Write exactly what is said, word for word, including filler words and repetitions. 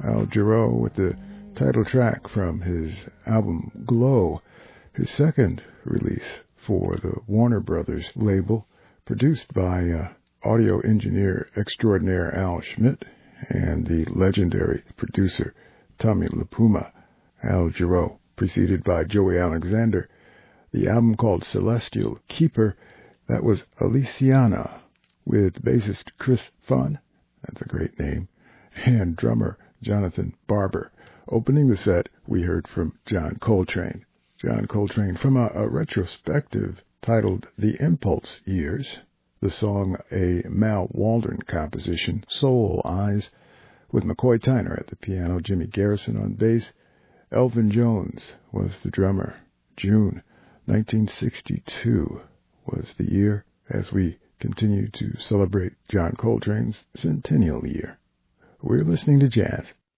Al Jarreau with the title track from his album Glow, his second release for the Warner Brothers label, produced by uh, audio engineer extraordinaire Al Schmidt and the legendary producer Tommy LaPuma. Al Jarreau, preceded by Joey Alexander. The album called Celestial Keeper, that was Aliciana, with bassist Chris Funn, that's a great name, and drummer Jonathan Barber. Opening the set, we heard from John Coltrane. John Coltrane from a, a retrospective titled The Impulse Years, the song a Mal Waldron composition, Soul Eyes, with McCoy Tyner at the piano, Jimmy Garrison on bass. Elvin Jones was the drummer. June nineteen sixty-two was the year as we continue to celebrate John Coltrane's centennial year. We're listening to jazz